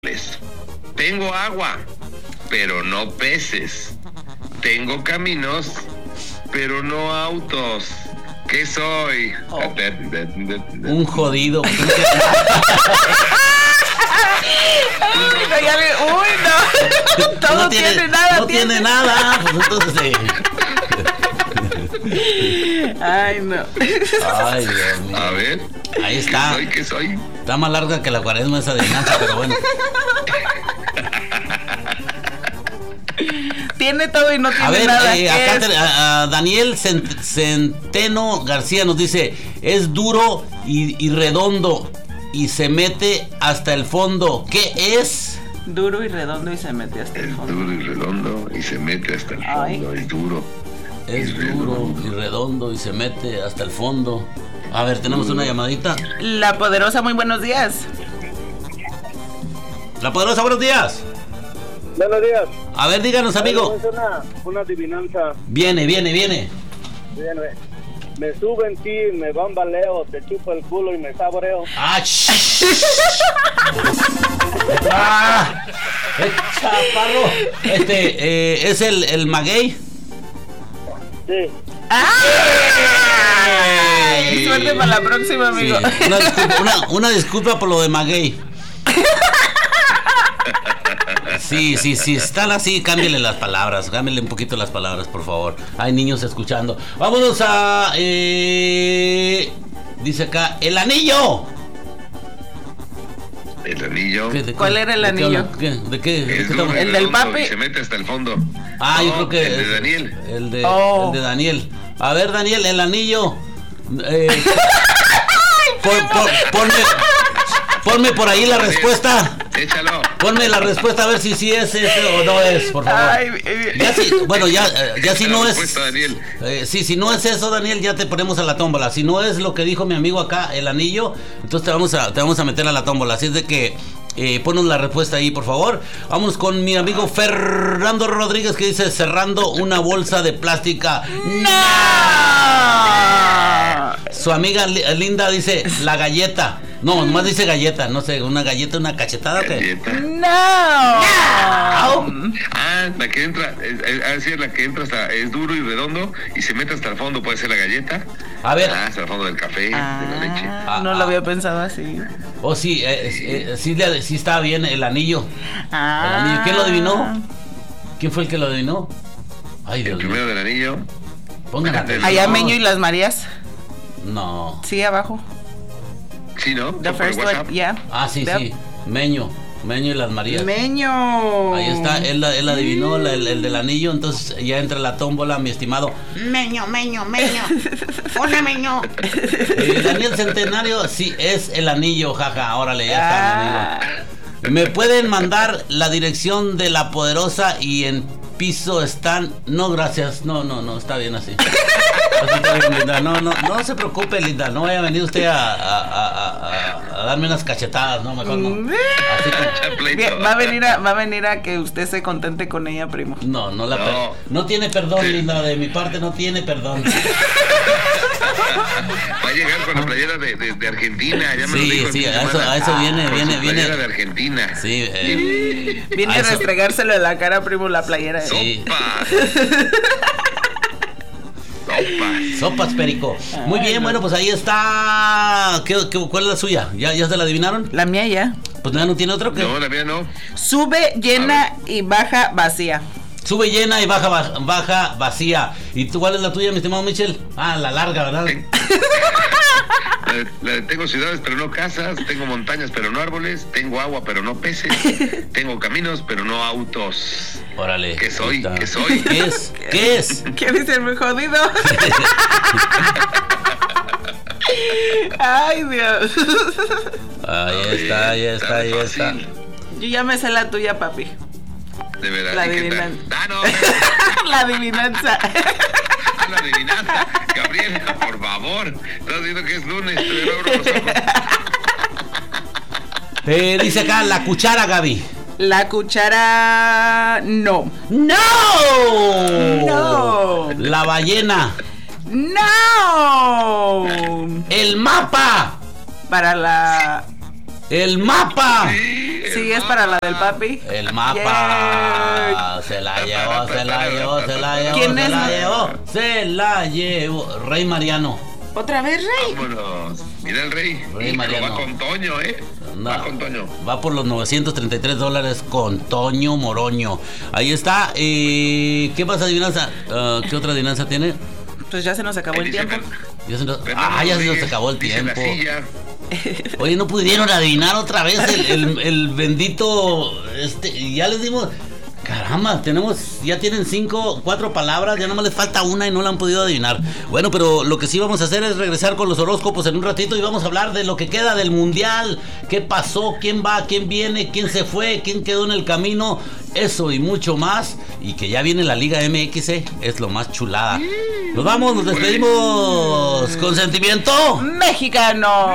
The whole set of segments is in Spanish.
Tengo agua, pero no peces. Tengo caminos, pero no autos. ¿Qué soy? Un jodido. Uy, no. Todo No tiene nada. No tiene nada. Pues entonces. Ay, no. Ay, Dios mío. A ver. Ahí está. ¿Qué soy? Está más larga que la cuaresma esa adivinanza, pero bueno. Tiene todo y no tiene A ver, nada. acá Daniel Centeno García nos dice: es duro y redondo y se mete hasta el fondo. ¿Qué es? Duro y redondo y se mete hasta el fondo. Duro y redondo y se mete hasta el fondo. Ay. Es duro. Es duro y redondo y se mete hasta el fondo. A ver, tenemos una llamadita. La Poderosa, muy buenos días. La Poderosa, buenos días. Buenos días. A ver, díganos, amigo. Es una adivinanza. Viene. Bien, me sube en ti, me bambaleo, te chupo el culo y me saboreo. ¡Ah! ¡Ah! ¡Chaparro! ¿Es el maguey? Sí. ¡Ay! Suerte para la próxima, amigo. Sí. Una disculpa por lo de maguey. Sí, están así, cámbiale las palabras, cámbiale un poquito las palabras, por favor. Hay niños escuchando. Vámonos a... dice acá, el anillo. El anillo. ¿Cuál era el anillo? ¿De qué Es duro estamos? y El del redondo papi. y se mete hasta el fondo. Ah, yo creo que... El de Daniel. El de Daniel. A ver, Daniel, el anillo. Ponme por ahí la respuesta. Échalo. Ponme la respuesta a ver si sí es ese o no es, por favor. Ay, Ya si no es. Respuesta, Daniel. Si no es eso, Daniel, ya te ponemos a la tómbola. Si no es lo que dijo mi amigo acá, el anillo, entonces te vamos a meter a la tómbola. Así es de que ponos la respuesta ahí, por favor. Vamos con mi amigo Fernando Rodríguez, que dice: cerrando una bolsa de plástica. ¡No! Su amiga Linda dice: la galleta. No, nomás dice galleta, no sé, una galleta, una cachetada. Galleta. ¡No! Ah, la que entra, es la que entra hasta, es duro y redondo y se mete hasta el fondo, puede ser la galleta. A ver. Hasta el fondo del café, de la leche. No lo había pensado así. Oh, sí, sí está bien el anillo. El anillo. ¿Quién lo adivinó? ¿Quién fue el que lo adivinó? Ay, Dios El primero del anillo. Pongan atención. Allá Meño y las Marías. No. Sí, abajo. Sí, ¿no? The ¿Por first WhatsApp? one, yeah. Ah, sí. Meño y las Marías. Meño. Ahí está, él adivinó el del anillo, entonces ya entra la tómbola, mi estimado. Meño. Hola, Meño. Daniel Centenario, sí, es el anillo, jaja, órale, ya está, mi amigo. ¿Me pueden mandar la dirección de La Poderosa y en piso están? No, gracias, no, está bien así. Está bien, Linda. No se preocupe, Linda, no vaya a venir usted a darme unas cachetadas, no, mejor no. Así Bien, va a venir a que usted se contente con ella, primo. no tiene perdón, Linda, de mi parte no tiene perdón. Va a llegar con la playera de Argentina, ya me lo dijo. Sí, a eso viene. Playera de Argentina. Sí, viene a restregárselo en la cara, primo, la playera. Sí. Sopas, perico. Muy bien, bueno, pues ahí está. ¿Cuál es la suya? ¿Ya se la adivinaron? La mía ya. Pues no tiene otro que. No, la mía no. Sube, llena y baja vacía. Sube llena y baja vacía. ¿Y tú cuál es la tuya, mi estimado Michel? Ah, la larga, ¿verdad? Tengo ciudades pero no casas, tengo montañas pero no árboles, tengo agua pero no peces, tengo caminos pero no autos. Órale. ¿Qué soy? ¿Qué es? ¿Qué dice el muy jodido? Ay, Dios. Ahí está. Yo ya me sé la tuya, papi. De verdad. La adivinanza. No. La adivinanza. La adivinanza. Gabriela, por favor. Estás diciendo que es lunes. Te abro los ojos. Dice acá, la cuchara, Gaby. La cuchara... No. La ballena. No. El mapa. Para la... ¡El mapa! Sí, es para la del papi. El mapa. Se la llevó. ¿Quién es? Se la llevó. Rey Mariano. ¿Otra vez, Rey? Vámonos. Mira el Rey. Rey Mariano. Va con Toño, No, va con Toño. Va por los $933 con Toño Moroño. Ahí está. ¿Qué más adivinanza? ¿Qué otra adivinanza tiene? Pues ya se nos acabó el tiempo. Ya se nos acabó el Dice tiempo. la silla. Oye, no pudieron adivinar otra vez el bendito. Ya les dimos. Caramba, ya tienen 4 palabras, ya nomás les falta una y no la han podido adivinar. Bueno, pero lo que sí vamos a hacer es regresar con los horóscopos en un ratito y vamos a hablar de lo que queda del mundial. ¿Qué pasó? ¿Quién va? ¿Quién viene? ¿Quién se fue? ¿Quién quedó en el camino? Eso y mucho más. Y que ya viene la Liga MX, es lo más chulada. Nos vamos, nos despedimos. ¿Con sentimiento? ¡Mexicano!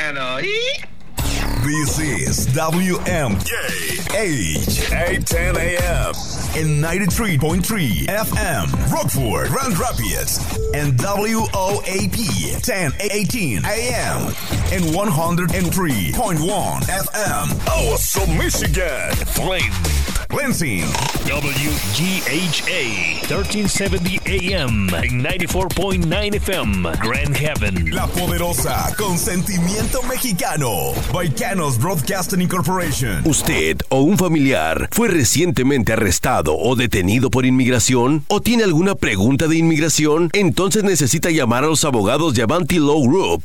This is WMKH 810 AM and 93.3 FM Rockford, Grand Rapids, and WOAP 1018 AM and 103.1 FM Awesome, Michigan. Flame Lansing, WGHA 1370 AM and 94.9 FM Grand Haven. La Poderosa con sentimiento mexicano. Baicanos Broadcasting Incorporation. ¿Usted o un familiar fue recientemente arrestado o detenido por inmigración? ¿O tiene alguna pregunta de inmigración? Entonces necesita llamar a los abogados de Avanti Law Group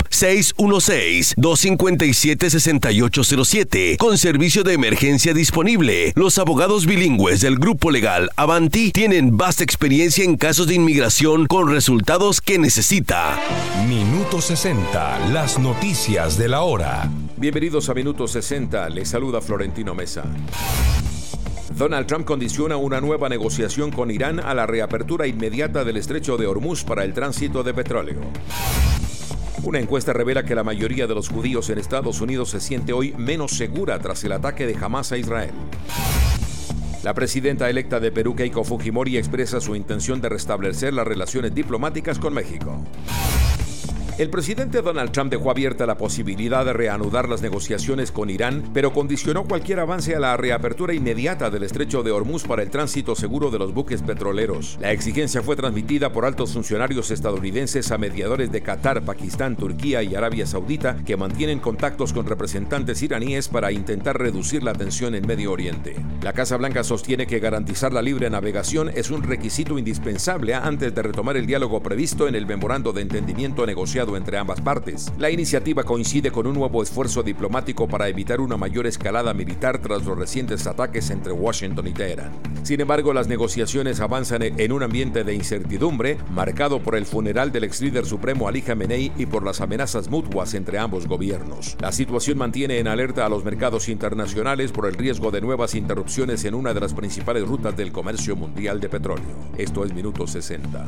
616-257-6807 con servicio de emergencia disponible. Los abogados bilingües del grupo legal Avanti tienen vasta experiencia en casos de inmigración con resultados que necesita. Minuto 60, las noticias de la hora. Bienvenidos a Minuto 60, les saluda Florentino Mesa. Donald Trump condiciona una nueva negociación con Irán a la reapertura inmediata del estrecho de Hormuz para el tránsito de petróleo. Una encuesta revela que la mayoría de los judíos en Estados Unidos se siente hoy menos segura tras el ataque de Hamas a Israel. La presidenta electa de Perú, Keiko Fujimori, expresa su intención de restablecer las relaciones diplomáticas con México. El presidente Donald Trump dejó abierta la posibilidad de reanudar las negociaciones con Irán, pero condicionó cualquier avance a la reapertura inmediata del estrecho de Hormuz para el tránsito seguro de los buques petroleros. La exigencia fue transmitida por altos funcionarios estadounidenses a mediadores de Qatar, Pakistán, Turquía y Arabia Saudita, que mantienen contactos con representantes iraníes para intentar reducir la tensión en Medio Oriente. La Casa Blanca sostiene que garantizar la libre navegación es un requisito indispensable antes de retomar el diálogo previsto en el memorando de entendimiento negociado entre ambas partes. La iniciativa coincide con un nuevo esfuerzo diplomático para evitar una mayor escalada militar tras los recientes ataques entre Washington y Teherán. Sin embargo, las negociaciones avanzan en un ambiente de incertidumbre, marcado por el funeral del ex líder supremo Ali Khamenei y por las amenazas mutuas entre ambos gobiernos. La situación mantiene en alerta a los mercados internacionales por el riesgo de nuevas interrupciones en una de las principales rutas del comercio mundial de petróleo. Esto es Minuto 60.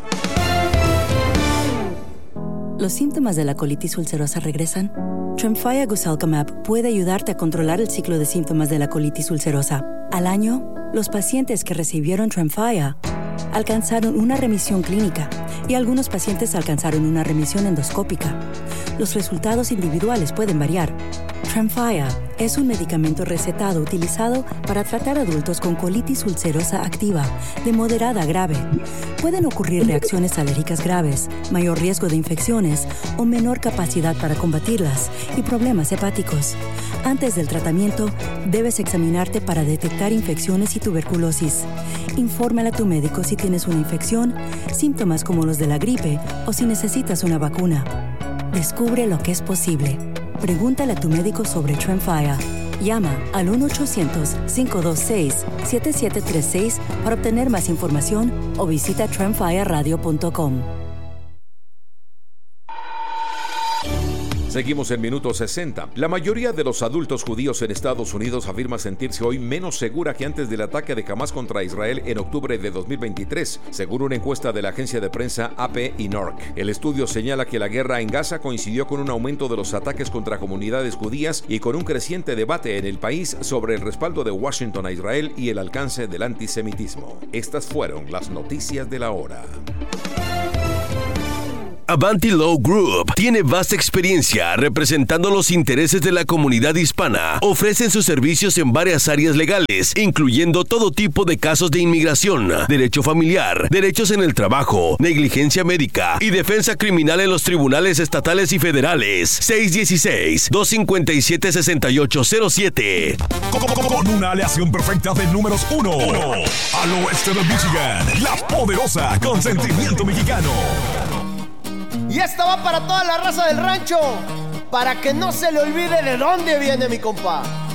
¿Los síntomas de la colitis ulcerosa regresan? Tremfya Guselkumab puede ayudarte a controlar el ciclo de síntomas de la colitis ulcerosa. Al año, los pacientes que recibieron Tremfya alcanzaron una remisión clínica y algunos pacientes alcanzaron una remisión endoscópica. Los resultados individuales pueden variar. Tremfya es un medicamento recetado utilizado para tratar adultos con colitis ulcerosa activa, de moderada a grave. Pueden ocurrir reacciones alérgicas graves, mayor riesgo de infecciones o menor capacidad para combatirlas y problemas hepáticos. Antes del tratamiento, debes examinarte para detectar infecciones y tuberculosis. Infórmale a tu médico si tienes una infección, síntomas como los de la gripe o si necesitas una vacuna. Descubre lo que es posible. Pregúntale a tu médico sobre Tremfya. Llama al 1-800-526-7736 para obtener más información o visita tremfyaradio.com. Seguimos en Minuto 60. La mayoría de los adultos judíos en Estados Unidos afirma sentirse hoy menos segura que antes del ataque de Hamas contra Israel en octubre de 2023, según una encuesta de la agencia de prensa AP y NORC. El estudio señala que la guerra en Gaza coincidió con un aumento de los ataques contra comunidades judías y con un creciente debate en el país sobre el respaldo de Washington a Israel y el alcance del antisemitismo. Estas fueron las noticias de la hora. Avanti Law Group tiene vasta experiencia representando los intereses de la comunidad hispana. Ofrecen sus servicios en varias áreas legales, incluyendo todo tipo de casos de inmigración, derecho familiar, derechos en el trabajo, negligencia médica y defensa criminal en los tribunales estatales y federales. 616-257-6807. Con una aleación perfecta de números 1 al oeste de Michigan, la poderosa Consentimiento Mexicano. Y esta va para toda la raza del rancho, para que no se le olvide de dónde viene mi compa.